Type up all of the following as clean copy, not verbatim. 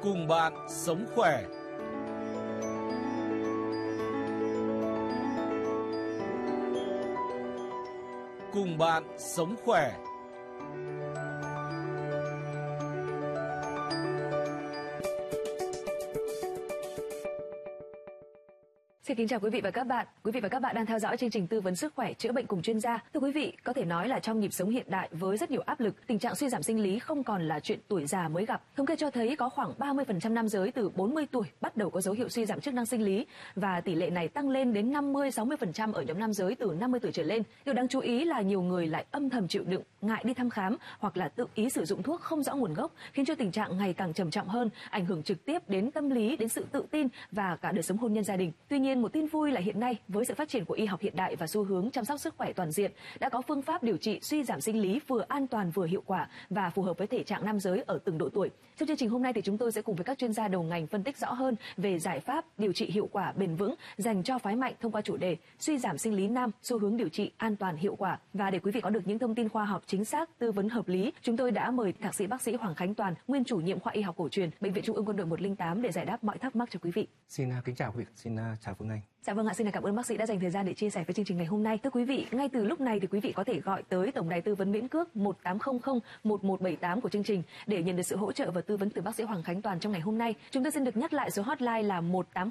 Cùng bạn sống khỏe. Cùng bạn sống khỏe. Xin kính chào quý vị và các bạn. Quý vị và các bạn đang theo dõi chương trình tư vấn sức khỏe chữa bệnh cùng chuyên gia. Thưa quý vị, có thể nói là trong nhịp sống hiện đại với rất nhiều áp lực, tình trạng suy giảm sinh lý không còn là chuyện tuổi già mới gặp. Thống kê cho thấy có khoảng 30% nam giới từ 40 tuổi bắt đầu có dấu hiệu suy giảm chức năng sinh lý và tỷ lệ này tăng lên đến 50-60% ở nhóm nam giới từ 50 tuổi trở lên. Điều đáng chú ý là nhiều người lại âm thầm chịu đựng, ngại đi thăm khám hoặc là tự ý sử dụng thuốc không rõ nguồn gốc, khiến cho tình trạng ngày càng trầm trọng hơn, ảnh hưởng trực tiếp đến tâm lý, đến sự tự tin và cả đời sống hôn nhân gia đình. Tuy nhiên, một tin vui là hiện nay với sự phát triển của y học hiện đại và xu hướng chăm sóc sức khỏe toàn diện, đã có phương pháp điều trị suy giảm sinh lý vừa an toàn vừa hiệu quả và phù hợp với thể trạng nam giới ở từng độ tuổi. Trong chương trình hôm nay thì chúng tôi sẽ cùng với các chuyên gia đầu ngành phân tích rõ hơn về giải pháp điều trị hiệu quả bền vững dành cho phái mạnh thông qua chủ đề suy giảm sinh lý nam, xu hướng điều trị an toàn hiệu quả. Và để quý vị có được những thông tin khoa học chính xác, tư vấn hợp lý, chúng tôi đã mời thạc sĩ bác sĩ Hoàng Khánh Toàn, nguyên chủ nhiệm khoa y học cổ truyền, Bệnh viện Trung ương Quân đội 108 để giải đáp mọi thắc mắc cho quý vị. Xin kính chào quý vị, xin chào Phương Anh. Dạ vâng ạ, xin cảm ơn bác sĩ đã dành thời gian để chia sẻ với chương trình ngày hôm nay. Thưa quý vị, ngay từ lúc này thì quý vị có thể gọi tới tổng đài tư vấn miễn cước 1800-1178 của chương trình để nhận được sự hỗ trợ và tư vấn từ bác sĩ Hoàng Khánh Toàn trong ngày hôm nay. Chúng tôi xin được nhắc lại số hotline là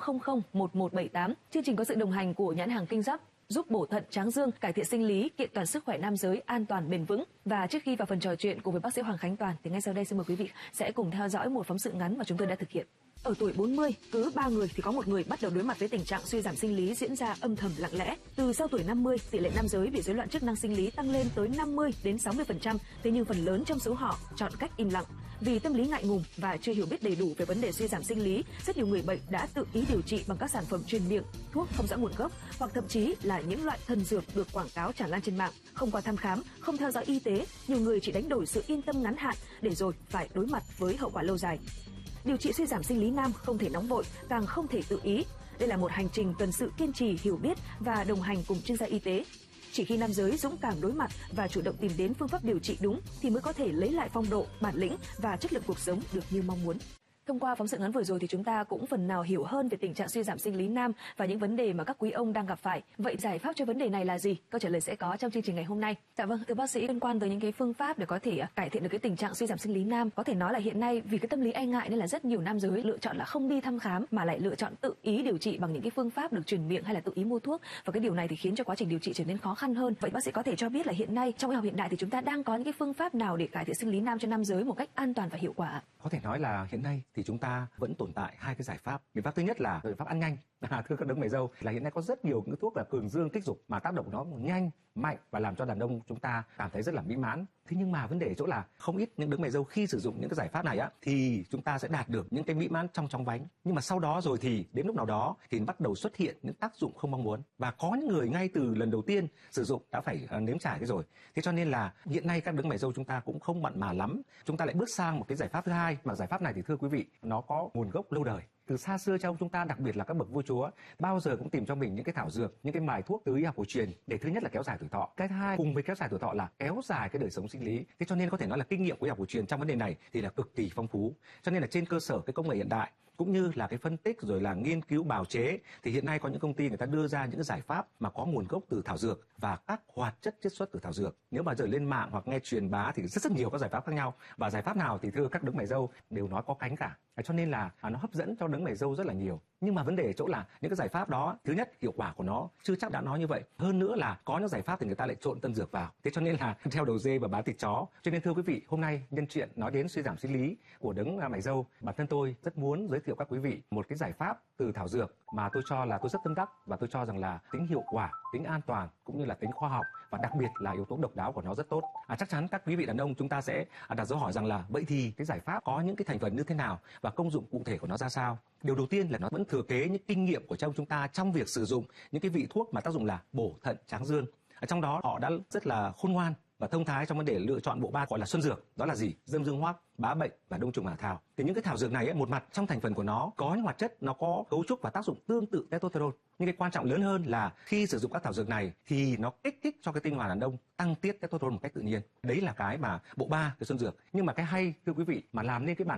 1800-1178. Chương trình có sự đồng hành của nhãn hàng Kinh Giáp, giúp bổ thận tráng dương, cải thiện sinh lý, kiện toàn sức khỏe nam giới an toàn bền vững. Và trước khi vào phần trò chuyện cùng với bác sĩ Hoàng Khánh Toàn thì ngay sau đây xin mời quý vị sẽ cùng theo dõi một phóng sự ngắn mà chúng tôi đã thực hiện. Ở tuổi 40, cứ 3 người thì có một người bắt đầu đối mặt với tình trạng suy giảm sinh lý diễn ra âm thầm lặng lẽ. Từ sau tuổi 50, tỷ lệ nam giới bị rối loạn chức năng sinh lý tăng lên tới 50-60%, thế nhưng phần lớn trong số họ chọn cách im lặng. Vì tâm lý ngại ngùng và chưa hiểu biết đầy đủ về vấn đề suy giảm sinh lý, rất nhiều người bệnh đã tự ý điều trị bằng các sản phẩm truyền miệng, thuốc không rõ nguồn gốc hoặc thậm chí là những loại thần dược được quảng cáo tràn lan trên mạng. Không qua thăm khám, không theo dõi y tế, nhiều người chỉ đánh đổi sự yên tâm ngắn hạn để rồi phải đối mặt với hậu quả lâu dài. Điều trị suy giảm sinh lý nam không thể nóng vội, càng không thể tự ý. Đây là một hành trình cần sự kiên trì, hiểu biết và đồng hành cùng chuyên gia y tế. Chỉ khi nam giới dũng cảm đối mặt và chủ động tìm đến phương pháp điều trị đúng thì mới có thể lấy lại phong độ, bản lĩnh và chất lượng cuộc sống được như mong muốn. Thông qua phóng sự ngắn vừa rồi thì chúng ta cũng phần nào hiểu hơn về tình trạng suy giảm sinh lý nam và những vấn đề mà các quý ông đang gặp phải. Vậy giải pháp cho vấn đề này là gì? Câu trả lời sẽ có trong chương trình ngày hôm nay. Dạ vâng, thưa bác sĩ, liên quan tới những cái phương pháp để có thể cải thiện được cái tình trạng suy giảm sinh lý nam, có thể nói là hiện nay vì cái tâm lý e ngại nên là rất nhiều nam giới lựa chọn là không đi thăm khám mà lại lựa chọn tự ý điều trị bằng những cái phương pháp được truyền miệng hay là tự ý mua thuốc, và cái điều này thì khiến cho quá trình điều trị trở nên khó khăn hơn. Vậy bác sĩ có thể cho biết là hiện nay trong y học hiện đại thì chúng ta đang có những cái phương pháp nào để cải thiện sinh lý nam cho nam giới một cách an toàn và hiệu quả? Có thể nói là hiện nay thì chúng ta vẫn tồn tại hai cái giải pháp. Biện pháp thứ nhất là biện pháp ăn nhanh. Thưa các đấng mày râu, là hiện nay có rất nhiều những thuốc là cường dương kích dục mà tác động nó nhanh, mạnh và làm cho đàn ông chúng ta cảm thấy rất là mỹ mãn. Thế nhưng mà vấn đề ở chỗ là không ít những đấng mày râu khi sử dụng những cái giải pháp này thì chúng ta sẽ đạt được những cái mỹ mãn trong chóng vánh. Nhưng mà sau đó rồi thì đến lúc nào đó thì bắt đầu xuất hiện những tác dụng không mong muốn. Và có những người ngay từ lần đầu tiên sử dụng đã phải nếm trải cái rồi. Thế cho nên là hiện nay các đấng mày râu chúng ta cũng không mặn mà lắm. Chúng ta lại bước sang một cái giải pháp thứ hai, mà giải pháp này thì thưa quý vị, nó có nguồn gốc lâu đời. Từ xa xưa trong chúng ta, đặc biệt là các bậc vua chúa, bao giờ cũng tìm cho mình những cái thảo dược, những cái bài thuốc từ y học cổ truyền để thứ nhất là kéo dài tuổi thọ, cái thứ hai cùng với kéo dài tuổi thọ là kéo dài cái đời sống sinh lý. Thế cho nên có thể nói là kinh nghiệm của y học cổ truyền trong vấn đề này thì là cực kỳ phong phú. Cho nên là trên cơ sở cái công nghệ hiện đại cũng như là cái phân tích rồi là nghiên cứu bào chế thì hiện nay có những công ty người ta đưa ra những cái giải pháp mà có nguồn gốc từ thảo dược và các hoạt chất chiết xuất từ thảo dược. Nếu mà giờ lên mạng hoặc nghe truyền bá thì rất nhiều các giải pháp khác nhau, và giải pháp nào thì thưa các đấng mày râu đều nói có cánh cả. Cho nên là nó hấp dẫn cho đấng mày râu rất là nhiều. Nhưng mà vấn đề ở chỗ là những cái giải pháp đó, thứ nhất hiệu quả của nó chưa chắc đã nói như vậy. Hơn nữa là có những giải pháp thì người ta lại trộn tân dược vào. Thế cho nên là theo đầu dê và bán thịt chó. Cho nên thưa quý vị, hôm nay nhân chuyện nói đến suy giảm sinh lý của đấng mày râu, bản thân tôi rất muốn giới thiệu các quý vị một cái giải pháp từ thảo dược mà tôi cho là tôi rất tâm đắc, và tôi cho rằng là tính hiệu quả, tính an toàn cũng như là tính khoa học và đặc biệt là yếu tố độc đáo của nó rất tốt. Chắc chắn các quý vị đàn ông chúng ta sẽ đặt dấu hỏi rằng là vậy thì cái giải pháp có những cái thành phần như thế nào và công dụng cụ thể của nó ra sao. Điều đầu tiên là nó vẫn thừa kế những kinh nghiệm của trong chúng ta trong việc sử dụng những cái vị thuốc mà tác dụng là bổ thận tráng dương. Ở trong đó họ đã rất là khôn ngoan và thông thái trong vấn đề lựa chọn bộ ba gọi là xuân dược, đó là gì? Dâm dương hoắc, bá bệnh và đông trùng hạ thảo. Thì những cái thảo dược này một mặt trong thành phần của nó có những hoạt chất nó có cấu trúc và tác dụng tương tự testosterone, nhưng cái quan trọng lớn hơn là khi sử dụng các thảo dược này thì nó kích thích cho cái tinh hoàn đàn ông tăng tiết testosterone một cách tự nhiên. Đấy là cái mà bộ ba cái xuân dược. Nhưng mà cái hay thưa quý vị mà làm nên cái bản sắc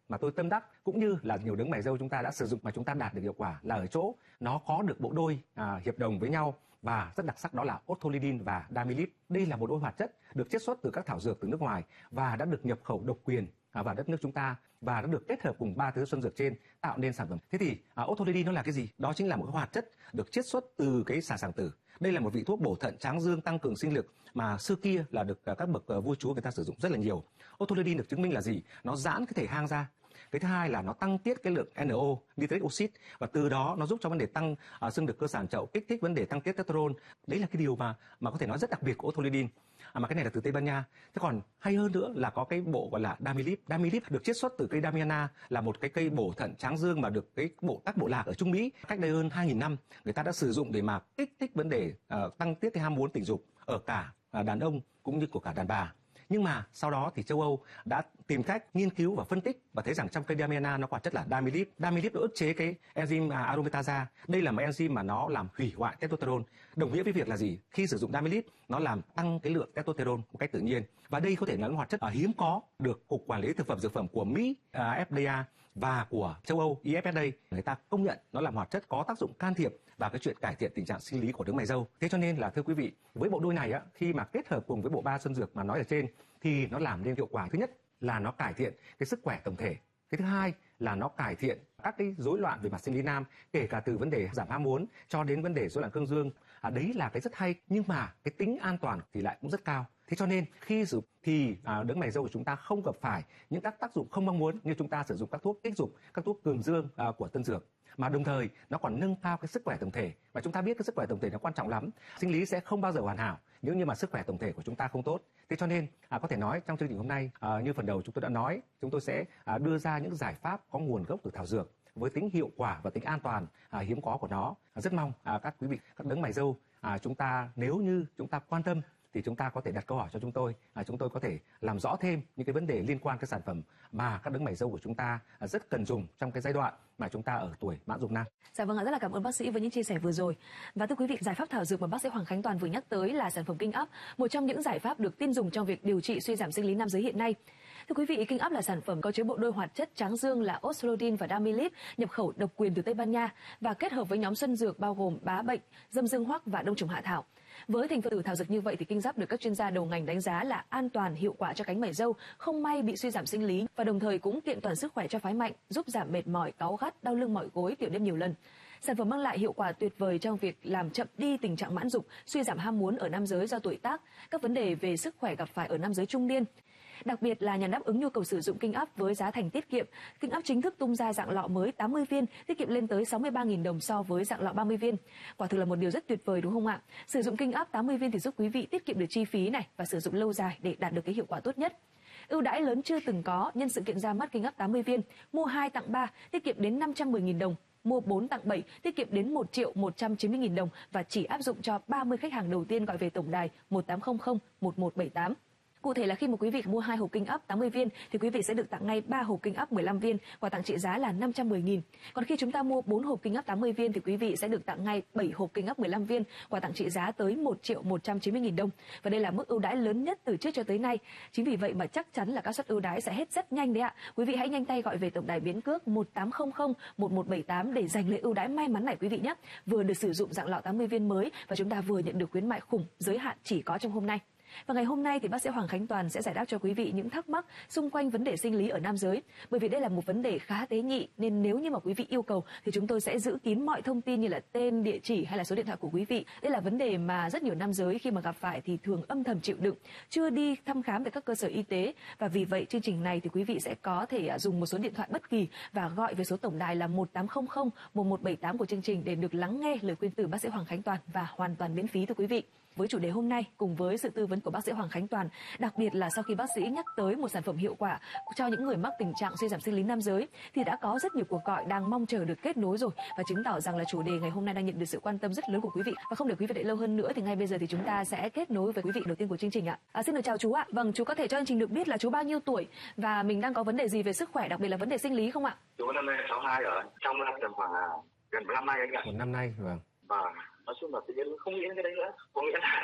mà tôi tâm đắc cũng như là nhiều đấng mày râu chúng ta đã sử dụng mà chúng ta đạt được hiệu quả là ở chỗ nó có được bộ đôi hiệp đồng với nhau và rất đặc sắc, đó là Otrolidin và Damilip. Đây là một đôi hoạt chất được chiết xuất từ các thảo dược từ nước ngoài và đã được nhập khẩu độc quyền vào đất nước chúng ta và đã được kết hợp cùng 3 thứ xuân dược trên tạo nên sản phẩm. Thế thì Otrolidin nó là cái gì? Đó chính là một cái hoạt chất được chiết xuất từ cái xà sàng tử. Đây là một vị thuốc bổ thận, tráng dương, tăng cường sinh lực mà xưa kia là được các bậc vua chúa người ta sử dụng rất là nhiều. Otrolidin được chứng minh là gì? Nó giãn cái thể hang ra. Cái thứ hai là nó tăng tiết cái lượng NO, nitric oxide, và từ đó nó giúp cho vấn đề tăng xương được cơ sản chậu, kích thích vấn đề tăng tiết testosterone. Đấy là cái điều mà có thể nói rất đặc biệt của Otrolidin. Mà cái này là từ Tây Ban Nha. Thế còn hay hơn nữa là có cái bộ gọi là Damilip. Damilip được chiết xuất từ cây Damiana, là một cái cây bổ thận tráng dương mà được các bộ lạc ở Trung Mỹ cách đây hơn 2.000 năm người ta đã sử dụng để mà kích thích vấn đề tăng tiết cái ham muốn tình dục ở cả đàn ông cũng như của cả đàn bà. Nhưng mà sau đó thì châu Âu đã tìm cách nghiên cứu và phân tích và thấy rằng trong cây Damiana nó có chất là Damilip. Damilip nó ức chế cái enzyme aromatase. Đây là một enzyme mà nó làm hủy hoại testosterone. Đồng nghĩa với việc là gì? Khi sử dụng Damilip, nó làm tăng cái lượng testosterone một cách tự nhiên. Và đây có thể là một hoạt chất hiếm có được Cục Quản lý Thực phẩm Dược phẩm của Mỹ FDA và của châu Âu EFSA người ta công nhận nó là hoạt chất có tác dụng can thiệp vào cái chuyện cải thiện tình trạng sinh lý của đấng mày râu. Thế cho nên là thưa quý vị, với bộ đôi này khi mà kết hợp cùng với bộ 3 xuân dược mà nói ở trên thì nó làm nên hiệu quả. Thứ nhất là nó cải thiện cái sức khỏe tổng thể. Cái thứ hai là nó cải thiện các cái rối loạn về mặt sinh lý nam, kể cả từ vấn đề giảm ham muốn cho đến vấn đề rối loạn cương dương. Đấy là cái rất hay, nhưng mà cái tính an toàn thì lại cũng rất cao. Thế cho nên khi sử dụng thì đấng mày râu của chúng ta không gặp phải những các tác dụng không mong muốn như chúng ta sử dụng các thuốc kích dục, các thuốc cường dương của tân dược, mà đồng thời nó còn nâng cao cái sức khỏe tổng thể. Và chúng ta biết cái sức khỏe tổng thể nó quan trọng lắm. Sinh lý sẽ không bao giờ hoàn hảo nếu như mà sức khỏe tổng thể của chúng ta không tốt. Thế cho nên có thể nói trong chương trình hôm nay như phần đầu chúng tôi đã nói, chúng tôi sẽ đưa ra những giải pháp có nguồn gốc từ thảo dược với tính hiệu quả và tính an toàn hiếm có của nó. Rất mong các quý vị, các đấng mày râu chúng ta, nếu như chúng ta quan tâm thì chúng ta có thể đặt câu hỏi cho chúng tôi có thể làm rõ thêm những cái vấn đề liên quan cái sản phẩm mà các đấng mày râu của chúng ta rất cần dùng trong cái giai đoạn mà chúng ta ở tuổi mãn dụng nam. Dạ vâng, rất là cảm ơn bác sĩ với những chia sẻ vừa rồi. Và thưa quý vị, giải pháp thảo dược mà bác sĩ Hoàng Khánh Toàn vừa nhắc tới là sản phẩm Kinh Up, một trong những giải pháp được tin dùng trong việc điều trị suy giảm sinh lý nam giới hiện nay. Thưa quý vị, Kinh Up là sản phẩm có chứa bộ đôi hoạt chất tráng dương là Otrolidin và Damilip, nhập khẩu độc quyền từ Tây Ban Nha và kết hợp với nhóm xuân dược bao gồm bá bệnh, dâm dương hoắc và đông trùng hạ thảo. Với thành phần từ thảo dược như vậy thì Kinh Up được các chuyên gia đầu ngành đánh giá là an toàn, hiệu quả cho cánh mày râu, không may bị suy giảm sinh lý và đồng thời cũng kiện toàn sức khỏe cho phái mạnh, giúp giảm mệt mỏi, cáu gắt, đau lưng mỏi gối, tiểu đêm nhiều lần. Sản phẩm mang lại hiệu quả tuyệt vời trong việc làm chậm đi tình trạng mãn dục, suy giảm ham muốn ở nam giới do tuổi tác, các vấn đề về sức khỏe gặp phải ở nam giới trung niên. Đặc biệt là nhằm đáp ứng nhu cầu sử dụng Kinh Up với giá thành tiết kiệm, Kinh Up chính thức tung ra dạng lọ mới 80 viên, tiết kiệm lên tới 63.000 đồng so với dạng lọ 30 viên. Quả thực là một điều rất tuyệt vời đúng không ạ? Sử dụng Kinh Up 80 viên thì giúp quý vị tiết kiệm được chi phí này và sử dụng lâu dài để đạt được cái hiệu quả tốt nhất. Ưu đãi lớn chưa từng có nhân sự kiện ra mắt Kinh Up 80 viên, mua 2 tặng 3, tiết kiệm đến 510.000 đồng. Mua 4 tặng 7, tiết kiệm đến 1.190.000 đồng và chỉ áp dụng cho 30 khách hàng đầu tiên gọi về tổng đài 1800 1178. Cụ thể là khi một quý vị mua 2 hộp Kinh Up 80 viên thì quý vị sẽ được tặng ngay 3 hộp Kinh Up 15 viên, quà tặng trị giá là 510.000. Còn khi chúng ta mua 4 hộp Kinh Up 80 viên thì quý vị sẽ được tặng ngay 7 hộp Kinh Up 15 viên, quà tặng trị giá tới 1.190.000 đồng. Và đây là mức ưu đãi lớn nhất từ trước cho tới nay. Chính vì vậy mà chắc chắn là các suất ưu đãi sẽ hết rất nhanh đấy ạ. Quý vị hãy nhanh tay gọi về tổng đài biến cước 1800 1178 để giành lấy ưu đãi may mắn này quý vị nhé. Vừa được sử dụng dạng lọ 80 viên mới và chúng ta vừa nhận được khuyến mại khủng giới hạn chỉ có trong hôm nay. Và ngày hôm nay thì bác sĩ Hoàng Khánh Toàn sẽ giải đáp cho quý vị những thắc mắc xung quanh vấn đề sinh lý ở nam giới. Bởi vì đây là một vấn đề khá tế nhị nên nếu như mà quý vị yêu cầu thì chúng tôi sẽ giữ kín mọi thông tin như là tên, địa chỉ hay là số điện thoại của quý vị. Đây là vấn đề mà rất nhiều nam giới khi mà gặp phải thì thường âm thầm chịu đựng, chưa đi thăm khám tại các cơ sở y tế. Và vì vậy chương trình này thì quý vị sẽ có thể dùng một số điện thoại bất kỳ và gọi về số tổng đài là 1800 1178 của chương trình để được lắng nghe lời khuyên từ bác sĩ Hoàng Khánh Toàn và hoàn toàn miễn phí thưa quý vị. Với chủ đề hôm nay cùng với sự tư vấn của bác sĩ Hoàng Khánh Toàn, đặc biệt là sau khi bác sĩ nhắc tới một sản phẩm hiệu quả cho những người mắc tình trạng suy giảm sinh lý nam giới thì đã có rất nhiều cuộc gọi đang mong chờ được kết nối rồi và chứng tỏ rằng là chủ đề ngày hôm nay đang nhận được sự quan tâm rất lớn của quý vị. Và không để quý vị đợi lâu hơn nữa thì ngay bây giờ thì chúng ta sẽ kết nối với quý vị đầu tiên của chương trình ạ. Xin được chào chú ạ. Vâng, chú có thể cho chương trình được biết là chú bao nhiêu tuổi và mình đang có vấn đề gì về sức khỏe, đặc biệt là vấn đề sinh lý không ạ? Chú năm nay 62 rồi, trong tầm khoảng gần 1 năm nay anh ạ. 1 năm nay, vâng. Và nói chung là tự nhiên không nghĩ đến cái đấy nữa, có nghĩa là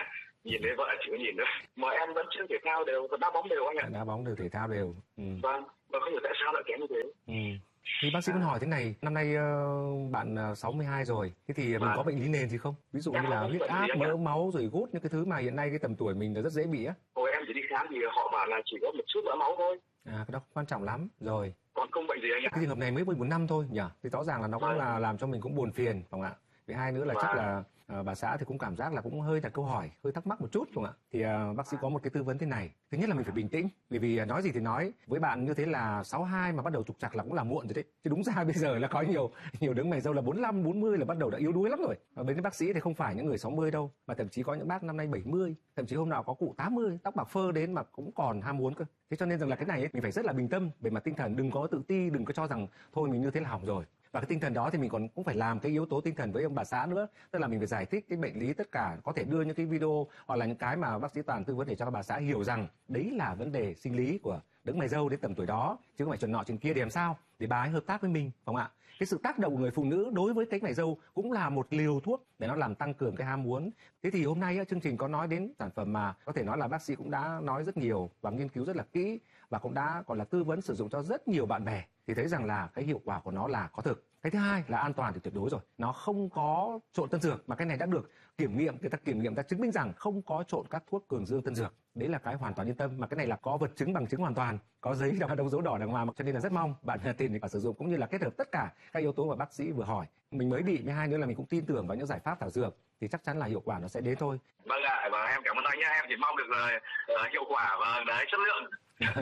Nhìn thấy vợ chỉ có nhìn thôi. Mà em vẫn chơi thể thao đều, đá bóng đều anh ạ. Đá bóng đều, thể thao đều. Vâng, và không hiểu tại sao lại kém như thế. Thì bác sĩ muốn hỏi thế này, năm nay bạn 62 rồi, thế thì mình có bệnh lý nền gì không? Ví dụ như là huyết áp, mỡ máu rồi gút, những cái thứ mà hiện nay cái tầm tuổi mình là rất dễ bị á. Hồi em chỉ đi khám thì họ bảo là chỉ có một chút mỡ máu thôi. Cái đó quan trọng lắm rồi. Còn không bệnh gì anh ạ. Cái trường hợp này mới 14 năm thôi nhỉ? Thì rõ ràng là nó cũng là làm cho mình cũng buồn phiền, không ạ? Thứ hai nữa là chắc là bà xã thì cũng cảm giác là cũng hơi đặt câu hỏi, hơi thắc mắc một chút, không ạ? Thì bác sĩ có một cái tư vấn thế này. Thứ nhất là mình phải bình tĩnh, bởi vì nói gì thì nói, với bạn như thế là 62 mà bắt đầu trục trặc là cũng là muộn rồi đấy. Chứ đúng ra bây giờ là có nhiều đấng mày râu là 45, 40 là bắt đầu đã yếu đuối lắm rồi. Và bên bác sĩ thì không phải những người 60 đâu, mà thậm chí có những bác năm nay 70, thậm chí hôm nào có cụ 80, tóc bạc phơ đến mà cũng còn ham muốn cơ. Thế cho nên rằng là cái này ấy, mình phải rất là bình tâm về mặt tinh thần, đừng có tự ti, đừng có cho rằng thôi mình như thế là hỏng rồi. Và cái tinh thần đó thì mình cũng phải làm cái yếu tố tinh thần với ông bà xã nữa, tức là mình phải giải thích cái bệnh lý tất cả, có thể đưa những cái video hoặc là những cái mà bác sĩ Toàn tư vấn để cho các bà xã hiểu rằng đấy là vấn đề sinh lý của đấng mày râu đến tầm tuổi đó, chứ không phải chuyện nọ chuyện kia để làm sao để bà ấy hợp tác với mình, không ạ? Cái sự tác động của người phụ nữ đối với cánh mày râu cũng là một liều thuốc để nó làm tăng cường cái ham muốn. Thế thì hôm nay chương trình có nói đến sản phẩm mà có thể nói là bác sĩ cũng đã nói rất nhiều và nghiên cứu rất là kỹ và cũng đã còn là tư vấn sử dụng cho rất nhiều bạn bè, thì thấy rằng là cái hiệu quả của nó là có thực. Cái thứ hai là an toàn thì tuyệt đối rồi, nó không có trộn tân dược, mà cái này đã được kiểm nghiệm, người ta kiểm nghiệm ta chứng minh rằng không có trộn các thuốc cường dương tân dược. Đấy là cái hoàn toàn yên tâm, mà cái này là có vật chứng bằng chứng hoàn toàn, có giấy đóng dấu đỏ đàng hoàng, cho nên là rất mong bạn tiền để sử dụng, cũng như là kết hợp tất cả các yếu tố mà bác sĩ vừa hỏi. Mình mới bị, với hai nữa là mình cũng tin tưởng vào những giải pháp thảo dược thì chắc chắn là hiệu quả nó sẽ đến thôi. Vâng ạ, và em cảm ơn anh nhé, em chỉ mong được hiệu quả và đấy chất lượng.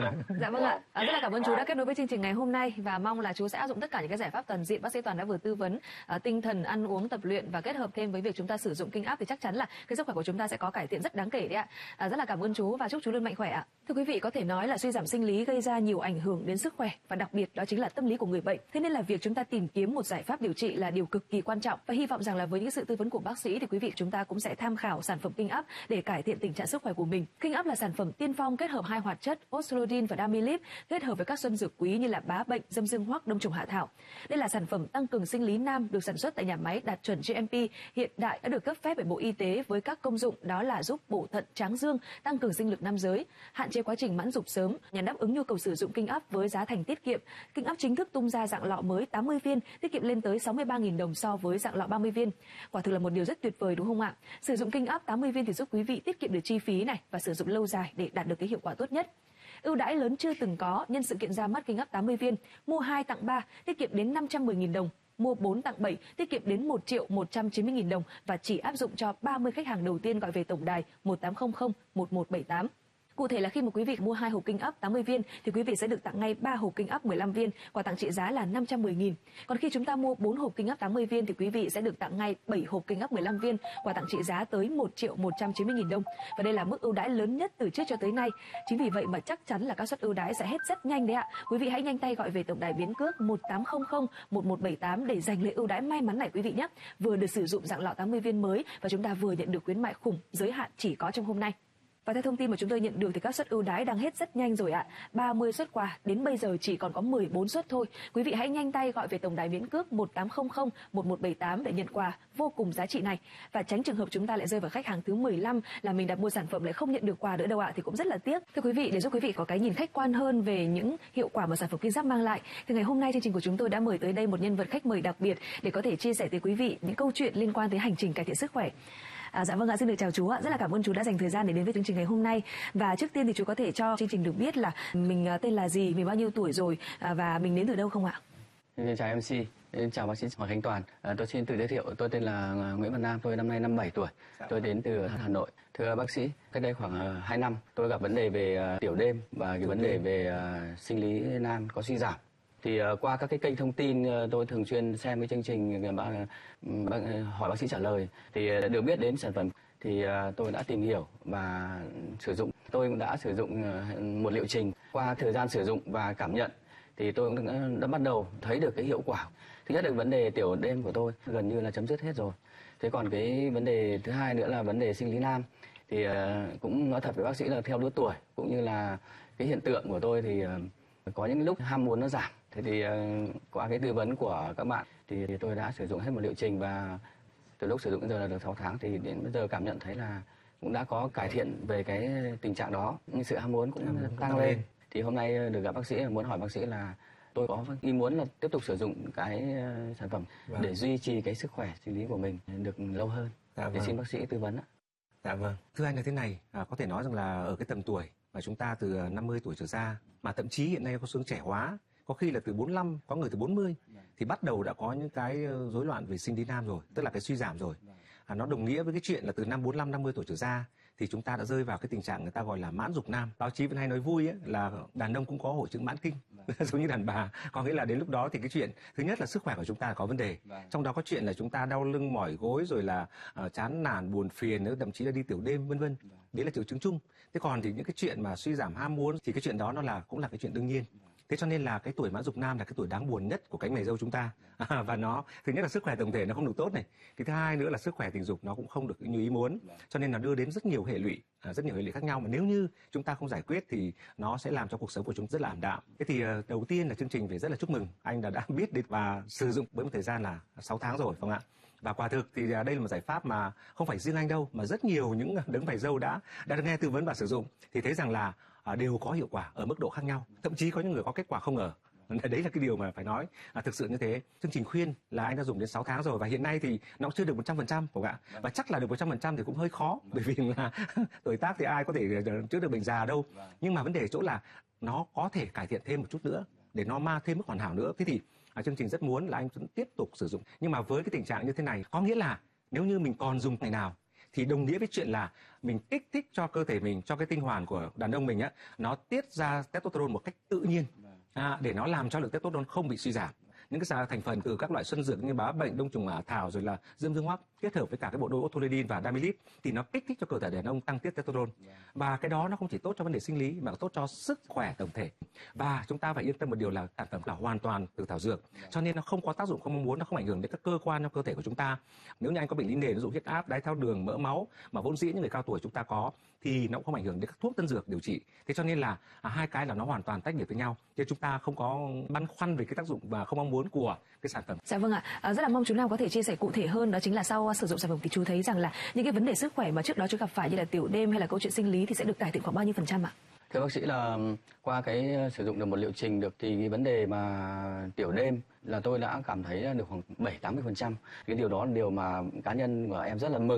Dạ vâng ạ, rất là cảm ơn chú đã kết nối với chương trình ngày hôm nay và mong là chú sẽ áp dụng tất cả những cái giải pháp toàn diện bác sĩ Toàn đã vừa tư vấn, tinh thần, ăn uống, tập luyện và kết hợp thêm với việc chúng ta sử dụng kinh áp thì chắc chắn là cái sức khỏe của chúng ta sẽ có cải thiện rất đáng kể đấy ạ. Rất là cảm ơn chú và chúc chú luôn mạnh khỏe ạ. Thưa quý vị, có thể nói là suy giảm sinh lý gây ra nhiều ảnh hưởng đến sức khỏe và đặc biệt đó chính là tâm lý của người bệnh. Thế nên là việc chúng ta tìm kiếm một giải pháp điều trị là điều cực kỳ quan trọng và hy vọng rằng là với những sự tư vấn của bác sĩ thì quý vị chúng ta cũng sẽ tham khảo sản phẩm kinh áp để cải thiện tình trạng sức khỏe của mình. Kinh áp là sản phẩm tiên phong kết hợp hai hoạt chất Osterodin và Damilip kết hợp với các xuân dược quý như là bá bệnh, dâm dương hoắc, đông trùng hạ thảo. Đây là sản phẩm tăng cường sinh lý nam được sản xuất tại nhà máy đạt chuẩn GMP, hiện đại đã được cấp phép bởi Bộ Y tế với các công dụng đó là giúp bổ thận tráng dương, tăng cường sinh lực nam giới, hạn chế quá trình mãn dục sớm, nhằm đáp ứng nhu cầu sử dụng kinh áp với giá thành tiết kiệm. Kinh áp chính thức tung ra dạng lọ mới 80 viên, tiết kiệm lên tới 63.000 đồng so với dạng lọ 30 viên. Quả thực là một điều rất tuyệt vời đúng không ạ? Sử dụng kinh áp 80 viên thì giúp quý vị tiết kiệm được chi phí này và sử dụng lâu dài để đạt được cái hiệu quả tốt nhất. Ưu đãi lớn chưa từng có nhân sự kiện ra mắt kinh áp 80 viên, mua 2 tặng 3 tiết kiệm đến 510.000 đồng, mua 4 tặng 7 tiết kiệm đến 1.190.000 đồng và chỉ áp dụng cho 30 khách hàng đầu tiên gọi về tổng đài 1800 1178. Cụ thể là khi mà quý vị mua 2 hộp kinh áp 80 viên thì quý vị sẽ được tặng ngay 3 hộp kinh áp 15 viên, quà tặng trị giá là 510.000. Còn khi chúng ta mua 4 hộp kinh áp 80 viên thì quý vị sẽ được tặng ngay 7 hộp kinh áp 15 viên, quà tặng trị giá tới 1.190.000 đồng. Và đây là mức ưu đãi lớn nhất từ trước cho tới nay. Chính vì vậy mà chắc chắn là các suất ưu đãi sẽ hết rất nhanh đấy ạ. Quý vị hãy nhanh tay gọi về tổng đài biến cước 1800 1178 để giành lấy ưu đãi may mắn này quý vị nhé. Vừa được sử dụng dạng lọ 80 viên mới và chúng ta vừa nhận được khuyến mại khủng giới hạn chỉ có trong hôm nay. Và theo thông tin mà chúng tôi nhận được thì các suất ưu đãi đang hết rất nhanh rồi ạ. 30 suất quà đến bây giờ chỉ còn có 14 suất thôi. Quý vị hãy nhanh tay gọi về tổng đài miễn cước 1800 1178 để nhận quà vô cùng giá trị này. Và tránh trường hợp chúng ta lại rơi vào khách hàng thứ 15 là mình đặt mua sản phẩm lại không nhận được quà nữa đâu ạ, thì cũng rất là tiếc. Thưa quý vị, để giúp quý vị có cái nhìn khách quan hơn về những hiệu quả mà sản phẩm Kinh Giáp mang lại thì ngày hôm nay chương trình của chúng tôi đã mời tới đây một nhân vật khách mời đặc biệt để có thể chia sẻ tới quý vị những câu chuyện liên quan tới hành trình cải thiện sức khỏe. Dạ vâng ạ, xin được chào chú ạ. Rất là cảm ơn chú đã dành thời gian để đến với chương trình ngày hôm nay. Và trước tiên thì chú có thể cho chương trình được biết là mình tên là gì, mình bao nhiêu tuổi rồi và mình đến từ đâu không ạ? Xin chào MC, chào bác sĩ Hoàng Khánh Toàn. Tôi xin tự giới thiệu, tôi tên là Nguyễn Văn Nam, tôi năm nay 57 tuổi. Tôi đến từ Hà Nội. Thưa bác sĩ, cách đây khoảng 2 năm tôi gặp vấn đề về tiểu đêm và cái vấn đề về sinh lý nam có suy giảm. Thì qua các cái kênh thông tin tôi thường xuyên xem cái chương trình hỏi bác sĩ trả lời thì được biết đến sản phẩm thì tôi đã tìm hiểu và sử dụng. Tôi cũng đã sử dụng một liệu trình. Qua thời gian sử dụng và cảm nhận thì tôi cũng đã bắt đầu thấy được cái hiệu quả. Thứ nhất là vấn đề tiểu đêm của tôi gần như là chấm dứt hết rồi. Thế còn cái vấn đề thứ hai nữa là vấn đề sinh lý nam thì cũng nói thật với bác sĩ là theo lứa tuổi cũng như là cái hiện tượng của tôi thì có những lúc ham muốn nó giảm. Thế thì qua cái tư vấn của các bạn thì tôi đã sử dụng hết một liệu trình và từ lúc sử dụng đến giờ là được 6 tháng thì đến bây giờ cảm nhận thấy là cũng đã có cải thiện về cái tình trạng đó, nhưng sự ham muốn cũng tăng lên. Thì hôm nay được gặp bác sĩ, muốn hỏi bác sĩ là tôi có ý muốn là tiếp tục sử dụng cái sản phẩm để duy trì cái sức khỏe sinh lý của mình được lâu hơn. Để xin bác sĩ tư vấn ạ. Dạ vâng. Thưa anh là thế này, có thể nói rằng là ở cái tầm tuổi mà chúng ta từ 50 tuổi trở ra, mà thậm chí hiện nay có xu hướng trẻ hóa, có khi là từ 45, có người từ 40 thì bắt đầu đã có những cái rối loạn về sinh lý nam rồi, tức là cái suy giảm rồi. Nó đồng nghĩa với cái chuyện là từ năm 45, 50 tuổi trở ra thì chúng ta đã rơi vào cái tình trạng người ta gọi là mãn dục nam. Báo chí vẫn hay nói vui ấy, là đàn ông cũng có hội chứng mãn kinh giống như đàn bà, có nghĩa là đến lúc đó thì cái chuyện thứ nhất là sức khỏe của chúng ta có vấn đề, trong đó có chuyện là chúng ta đau lưng mỏi gối, rồi là chán nản buồn phiền, thậm chí là đi tiểu đêm vân vân. Đấy là triệu chứng chung. Thế còn thì những cái chuyện mà suy giảm ham muốn thì cái chuyện đó nó cũng là cái chuyện đương nhiên. Thế cho nên là cái tuổi mãn dục nam là cái tuổi đáng buồn nhất của cánh mày râu chúng ta. Và nó thứ nhất là sức khỏe tổng thể nó không được tốt này, cái thứ hai nữa là sức khỏe tình dục nó cũng không được như ý muốn, cho nên nó đưa đến rất nhiều hệ lụy khác nhau, mà nếu như chúng ta không giải quyết thì nó sẽ làm cho cuộc sống của chúng rất là ảm đạm. Thế thì đầu tiên là chương trình phải rất là chúc mừng anh đã biết đến và sử dụng với một thời gian là 6 tháng rồi, phải không ạ? Và quả thực thì đây là một giải pháp mà không phải riêng anh đâu, mà rất nhiều những đấng mày râu đã nghe tư vấn và sử dụng thì thấy rằng là đều có hiệu quả ở mức độ khác nhau, thậm chí có những người có kết quả không ngờ. Đấy là cái điều mà phải nói thực sự như thế. Chương trình khuyên là anh đã dùng đến 6 tháng rồi và hiện nay thì nó cũng chưa được 100%, phải không ạ? Và chắc là được 100% thì cũng hơi khó, bởi vì là tuổi tác thì ai có thể chữa được bệnh già đâu. Nhưng mà vấn đề chỗ là nó có thể cải thiện thêm một chút nữa để nó mang thêm mức hoàn hảo nữa. Thế thì chương trình rất muốn là anh vẫn tiếp tục sử dụng. Nhưng mà với cái tình trạng như thế này, có nghĩa là nếu như mình còn dùng ngày nào thì đồng nghĩa với chuyện là mình kích thích cho cơ thể mình, cho cái tinh hoàn của đàn ông mình á, nó tiết ra testosterone một cách tự nhiên, để nó làm cho lượng testosterone không bị suy giảm. Những cái thành phần từ các loại xuân dược như bá bệnh, đông trùng hạ thảo, rồi là dương dương hoắc kết hợp với cả cái bộ đôi otoledin và damilit thì nó kích thích cho cơ thể đàn ông tăng tiết testosterone. Và cái đó nó không chỉ tốt cho vấn đề sinh lý mà tốt cho sức khỏe tổng thể. Và chúng ta phải yên tâm một điều là sản phẩm là hoàn toàn từ thảo dược, cho nên nó không có tác dụng không mong muốn, nó không ảnh hưởng đến các cơ quan trong cơ thể của chúng ta. Nếu như anh có bệnh lý nền, ví dụ huyết áp, đái tháo đường, mỡ máu mà vốn dĩ những người cao tuổi chúng ta có thì nó cũng không ảnh hưởng đến các thuốc tân dược điều trị. Thế cho nên là hai cái là nó hoàn toàn tách biệt với nhau, chứ chúng ta không có băn khoăn về cái tác dụng và không mong muốn của cái sản phẩm. Dạ vâng ạ, rất là mong chú Nam có thể chia sẻ cụ thể hơn, đó chính là sau sử dụng sản phẩm thì chú thấy rằng là những cái vấn đề sức khỏe mà trước đó chú gặp phải như là tiểu đêm hay là câu chuyện sinh lý thì sẽ được cải thiện khoảng bao nhiêu % ạ? Thưa bác sĩ là qua cái sử dụng được một liệu trình được thì cái vấn đề mà tiểu đêm là tôi đã cảm thấy được khoảng 7-80%. Cái điều đó là điều mà cá nhân của em rất là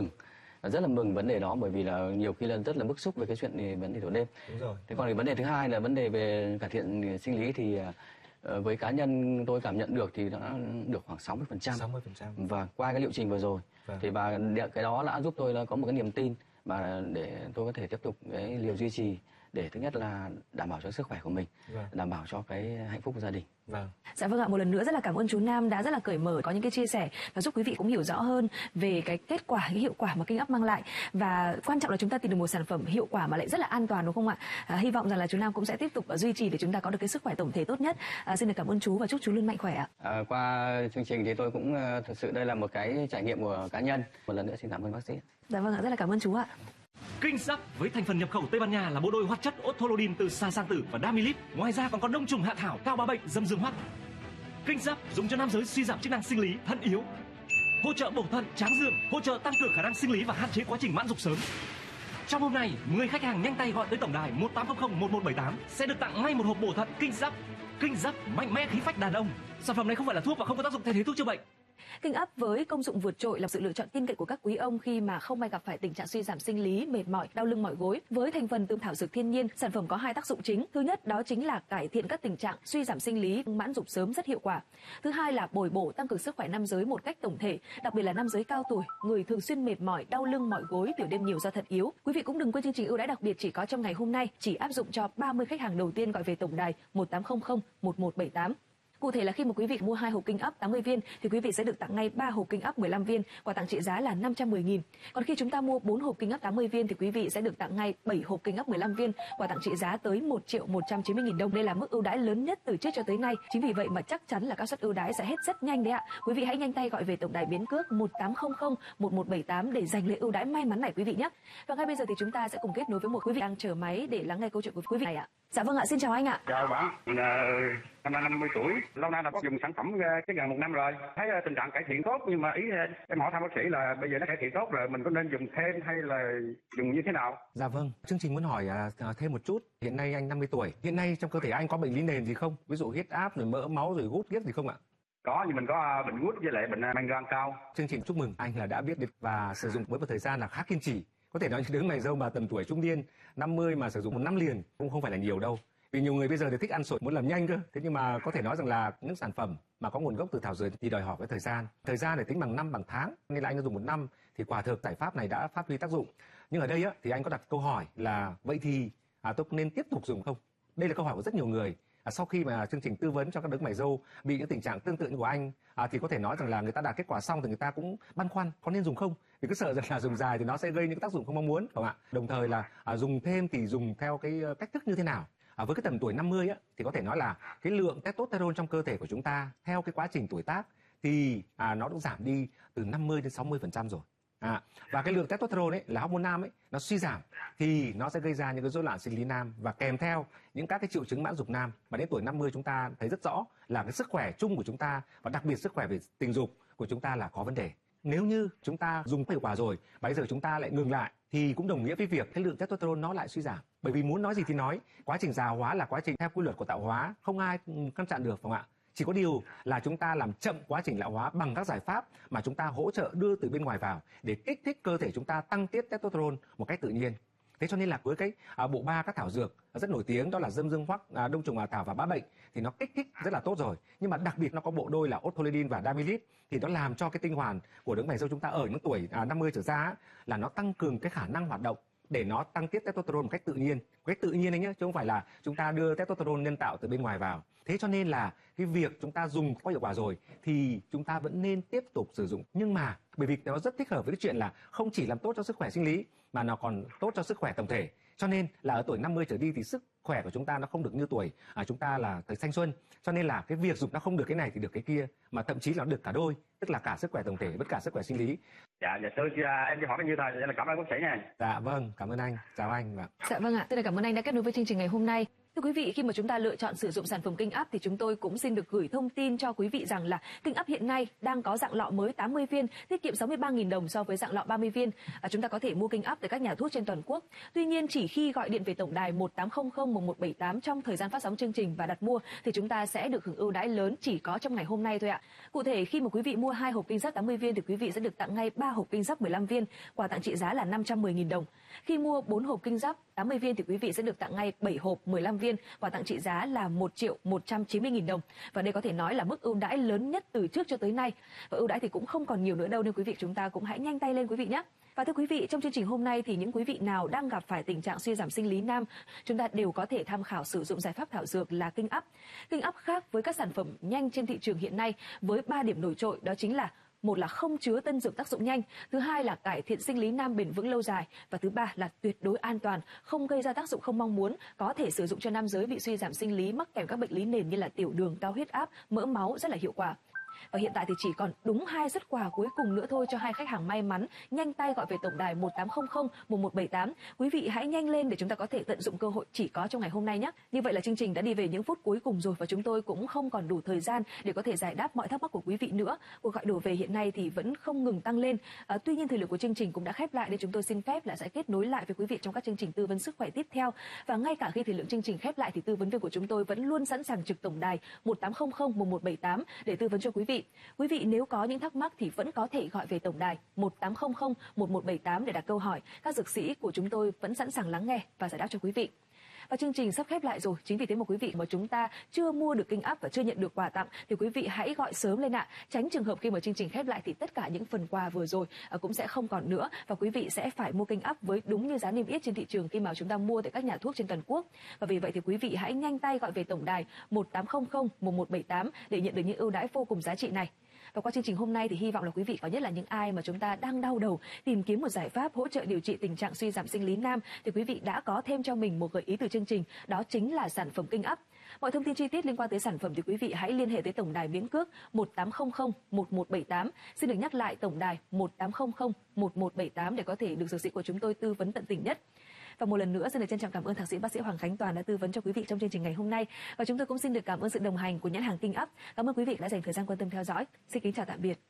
mừng vấn đề đó, bởi vì là nhiều khi là rất là bức xúc về cái chuyện vấn đề tiểu đêm. Đúng rồi. Thế còn cái vấn đề thứ hai là vấn đề về cải thiện sinh lý thì với cá nhân tôi cảm nhận được thì đã được khoảng 60%. Và qua cái liệu trình vừa rồi thì và cái đó đã giúp tôi là có một cái niềm tin mà để tôi có thể tiếp tục cái liều duy trì để thứ nhất là đảm bảo cho sức khỏe của mình, đảm bảo cho cái hạnh phúc của gia đình. Dạ vâng ạ, một lần nữa rất là cảm ơn chú Nam đã rất là cởi mở có những cái chia sẻ và giúp quý vị cũng hiểu rõ hơn về cái kết quả, cái hiệu quả mà Kinh Up mang lại, và quan trọng là chúng ta tìm được một sản phẩm hiệu quả mà lại rất là an toàn, đúng không ạ? Hy vọng rằng là chú Nam cũng sẽ tiếp tục duy trì để chúng ta có được cái sức khỏe tổng thể tốt nhất. Xin được cảm ơn chú và chúc chú luôn mạnh khỏe ạ. Qua chương trình thì tôi cũng thực sự đây là một cái trải nghiệm của cá nhân. Một lần nữa xin cảm ơn bác sĩ. Dạ vâng ạ, rất là cảm ơn chú ạ. Kinh Up với thành phần nhập khẩu Tây Ban Nha là bộ đôi hoạt chất otoledin từ sa sang tử và damilit, ngoài ra còn có đông trùng hạ thảo, cao bá bệnh, dâm dương hoắc. Kinh Up dùng cho nam giới suy giảm chức năng sinh lý, thận yếu, hỗ trợ bổ thận, tráng dương, hỗ trợ tăng cường khả năng sinh lý và hạn chế quá trình mãn dục sớm. Trong hôm nay, 10 khách hàng nhanh tay gọi tới tổng đài 1800 1178 sẽ được tặng ngay một hộp bổ thận Kinh Up. Kinh Up mạnh mẽ khí phách đàn ông. Sản phẩm này không phải là thuốc và không có tác dụng thay thế thuốc chữa bệnh. Kinh Up với công dụng vượt trội là sự lựa chọn tin cậy của các quý ông khi mà không may gặp phải tình trạng suy giảm sinh lý, mệt mỏi, đau lưng mỏi gối. Với thành phần từ thảo dược thiên nhiên, sản phẩm có hai tác dụng chính. Thứ nhất đó chính là cải thiện các tình trạng suy giảm sinh lý, mãn dục sớm rất hiệu quả. Thứ hai là bồi bổ tăng cường sức khỏe nam giới một cách tổng thể, đặc biệt là nam giới cao tuổi, người thường xuyên mệt mỏi, đau lưng mỏi gối, tiểu đêm nhiều do thận yếu. Quý vị cũng đừng quên chương trình ưu đãi đặc biệt chỉ có trong ngày hôm nay, chỉ áp dụng cho 30 khách hàng đầu tiên gọi về tổng đài 1800 1178. Cụ thể là khi mà quý vị mua 2 hộp Kinh Up 80 viên thì quý vị sẽ được tặng ngay 3 hộp Kinh Up 15 viên, quà tặng trị giá là 510.000. Còn khi chúng ta mua 4 hộp Kinh Up 80 viên thì quý vị sẽ được tặng ngay 7 hộp Kinh Up 15 viên, quà tặng trị giá tới 1.190.000 đồng. Đây là mức ưu đãi lớn nhất từ trước cho tới nay. Chính vì vậy mà chắc chắn là các suất ưu đãi sẽ hết rất nhanh đấy ạ. Quý vị hãy nhanh tay gọi về tổng đài biến cước 1800 1178 để giành lấy ưu đãi may mắn này quý vị nhé. Và ngay bây giờ thì chúng ta sẽ cùng kết nối với một quý vị đang chờ máy để lắng nghe câu chuyện của quý vị này ạ. Dạ vâng ạ, xin chào anh ạ. Chào bạn, năm nay 50 tuổi, lâu nay là có dùng sản phẩm cái gần 1 năm rồi, thấy tình trạng cải thiện tốt, nhưng mà ý em hỏi thăm bác sĩ là bây giờ nó cải thiện tốt rồi, mình có nên dùng thêm hay là dùng như thế nào? Dạ vâng, chương trình muốn hỏi thêm một chút. Hiện nay anh 50 tuổi, hiện nay trong cơ thể anh có bệnh lý nền gì không? Ví dụ huyết áp, rồi mỡ máu, rồi gút giết gì không ạ? Có, nhưng mình có bệnh gút với lại bệnh men gan cao. Chương trình chúc mừng anh là đã biết được và sử dụng với một thời gian là khá kiên trì. Có thể nói những đứa mày dâu mà tầm tuổi trung niên 50 mà sử dụng 1 năm liền cũng không phải là nhiều đâu. Vì nhiều người bây giờ thì thích ăn sổi, muốn làm nhanh cơ. Thế nhưng mà có thể nói rằng là những sản phẩm mà có nguồn gốc từ thảo dược thì đòi hỏi với thời gian. Thời gian để tính bằng năm, bằng tháng. Nên là anh đã dùng 1 năm thì quả thực giải pháp này đã phát huy tác dụng. Nhưng ở đây á, thì anh có đặt câu hỏi là vậy thì tôi nên tiếp tục dùng không? Đây là câu hỏi của rất nhiều người. Sau khi mà chương trình tư vấn cho các đấng mày râu bị những tình trạng tương tự như của anh thì có thể nói rằng là người ta đạt kết quả xong thì người ta cũng băn khoăn có nên dùng không, vì cứ sợ rằng là dùng dài thì nó sẽ gây những tác dụng không mong muốn, phải không ạ? Đồng thời là dùng thêm thì dùng theo cái cách thức như thế nào? Với cái tầm tuổi 50 á, thì có thể nói là cái lượng testosterone trong cơ thể của chúng ta theo cái quá trình tuổi tác thì nó cũng giảm đi từ 50 đến 60% rồi. Và cái lượng testosterone ấy là hormone nam ấy, nó suy giảm thì nó sẽ gây ra những cái rối loạn sinh lý nam và kèm theo những các cái triệu chứng mãn dục nam. Và đến tuổi 50 chúng ta thấy rất rõ là cái sức khỏe chung của chúng ta và đặc biệt sức khỏe về tình dục của chúng ta là có vấn đề. Nếu như chúng ta dùng hiệu quả rồi, bây giờ chúng ta lại ngừng lại thì cũng đồng nghĩa với việc cái lượng testosterone nó lại suy giảm. Bởi vì muốn nói gì thì nói, quá trình già hóa là quá trình theo quy luật của tạo hóa, không ai ngăn chặn được, phải không ạ? Chỉ có điều là chúng ta làm chậm quá trình lão hóa bằng các giải pháp mà chúng ta hỗ trợ đưa từ bên ngoài vào để kích thích cơ thể chúng ta tăng tiết testosterone một cách tự nhiên. Thế cho nên là với cái bộ ba các thảo dược rất nổi tiếng đó là dâm dương hoắc, đông trùng hạ thảo và bá bệnh thì nó kích thích rất là tốt rồi. Nhưng mà đặc biệt nó có bộ đôi là Otrolidin và Damilip thì nó làm cho cái tinh hoàn của đấng mày râu chúng ta ở những tuổi 50 trở ra là nó tăng cường cái khả năng hoạt động để nó tăng tiết testosterone một cách tự nhiên. Một cách tự nhiên đấy nhé, chứ không phải là chúng ta đưa testosterone nhân tạo từ bên ngoài vào. Thế cho nên là cái việc chúng ta dùng có hiệu quả rồi thì chúng ta vẫn nên tiếp tục sử dụng. Nhưng mà bởi vì nó rất thích hợp với cái chuyện là không chỉ làm tốt cho sức khỏe sinh lý mà nó còn tốt cho sức khỏe tổng thể. Cho nên là ở tuổi 50 trở đi thì sức khỏe của chúng ta nó không được như tuổi chúng ta là thời thanh xuân. Cho nên là cái việc dùng nó không được cái này thì được cái kia, mà thậm chí là nó được cả đôi, tức là cả sức khỏe tổng thể với cả sức khỏe sinh lý. Dạ tôi em chỉ hỏi bao nhiêu thôi, là cảm ơn bác sĩ nha. Dạ vâng, cảm ơn anh. Chào anh. Dạ vâng ạ, tôi là cảm ơn anh đã kết nối với chương trình ngày hôm nay. Thưa quý vị, khi mà chúng ta lựa chọn sử dụng sản phẩm Kinh Up thì chúng tôi cũng xin được gửi thông tin cho quý vị rằng là Kinh Up hiện nay đang có dạng lọ mới 80 viên, tiết kiệm 63.000 đồng so với dạng lọ 30 viên. Chúng ta có thể mua Kinh Up tại các nhà thuốc trên toàn quốc. Tuy nhiên, chỉ khi gọi điện về tổng đài 1800 trong thời gian phát sóng chương trình và đặt mua thì chúng ta sẽ được hưởng ưu đãi lớn chỉ có trong ngày hôm nay thôi ạ. Cụ thể, khi mà quý vị mua 2 hộp Kinh Giáp 80 viên thì quý vị sẽ được tặng ngay 3 hộp Kinh Giáp 15 viên, quà tặng trị giá là 510.000 đồng. Khi mua 4 hộp Kinh Giáp 80 viên thì quý vị sẽ được tặng ngay 7 hộp 15 viên, quà tặng trị giá là 1.190.000 đồng. Và đây có thể nói là mức ưu đãi lớn nhất từ trước cho tới nay. Và ưu đãi thì cũng không còn nhiều nữa đâu, nên quý vị chúng ta cũng hãy nhanh tay lên quý vị nhé. Và thưa quý vị, trong chương trình hôm nay thì những quý vị nào đang gặp phải tình trạng suy giảm sinh lý nam, chúng ta đều có thể tham khảo sử dụng giải pháp thảo dược là Kinh Up. Kinh Up khác với các sản phẩm nhanh trên thị trường hiện nay với 3 điểm nổi trội, đó chính là: một là không chứa tân dược tác dụng nhanh, thứ hai là cải thiện sinh lý nam bền vững lâu dài, và thứ ba là tuyệt đối an toàn, không gây ra tác dụng không mong muốn, có thể sử dụng cho nam giới bị suy giảm sinh lý, mắc kèm các bệnh lý nền như là tiểu đường, cao huyết áp, mỡ máu, rất là hiệu quả. Và hiện tại thì chỉ còn đúng 2 suất quà cuối cùng nữa thôi cho 2 khách hàng may mắn. Nhanh tay gọi về tổng đài 1800 1178. Quý vị hãy nhanh lên để chúng ta có thể tận dụng cơ hội chỉ có trong ngày hôm nay nhé. Như vậy là chương trình đã đi về những phút cuối cùng rồi và chúng tôi cũng không còn đủ thời gian để có thể giải đáp mọi thắc mắc của quý vị nữa. Cuộc gọi đổ về hiện nay thì vẫn không ngừng tăng lên. Tuy nhiên thời lượng của chương trình cũng đã khép lại, nên chúng tôi xin phép là sẽ kết nối lại với quý vị trong các chương trình tư vấn sức khỏe tiếp theo. Và ngay cả khi thời lượng chương trình khép lại thì tư vấn viên của chúng tôi vẫn luôn sẵn sàng trực tổng đài 1800 1178 để tư vấn cho quý vị. Quý vị nếu có những thắc mắc thì vẫn có thể gọi về tổng đài 1800 1178 để đặt câu hỏi. Các dược sĩ của chúng tôi vẫn sẵn sàng lắng nghe và giải đáp cho quý vị. Và chương trình sắp khép lại rồi, chính vì thế mà quý vị mà chúng ta chưa mua được Kinh Up và chưa nhận được quà tặng thì quý vị hãy gọi sớm lên ạ. Tránh trường hợp khi mà chương trình khép lại thì tất cả những phần quà vừa rồi cũng sẽ không còn nữa và quý vị sẽ phải mua Kinh Up với đúng như giá niêm yết trên thị trường khi mà chúng ta mua tại các nhà thuốc trên toàn quốc. Và vì vậy thì quý vị hãy nhanh tay gọi về tổng đài 1800 1178 để nhận được những ưu đãi vô cùng giá trị này. Và qua chương trình hôm nay thì hy vọng là quý vị, có nhất là những ai mà chúng ta đang đau đầu tìm kiếm một giải pháp hỗ trợ điều trị tình trạng suy giảm sinh lý nam, thì quý vị đã có thêm cho mình một gợi ý từ chương trình, đó chính là sản phẩm Kinh Up. Mọi thông tin chi tiết liên quan tới sản phẩm thì quý vị hãy liên hệ tới tổng đài Miễn Cước 1800 1178. Xin được nhắc lại tổng đài 1800 1178 để có thể được dược sĩ của chúng tôi tư vấn tận tình nhất. Và một lần nữa xin được trân trọng cảm ơn thạc sĩ bác sĩ Hoàng Khánh Toàn đã tư vấn cho quý vị trong chương trình ngày hôm nay. Và chúng tôi cũng xin được cảm ơn sự đồng hành của nhãn hàng Kinh Up. Cảm ơn quý vị đã dành thời gian quan tâm theo dõi. Xin kính chào tạm biệt.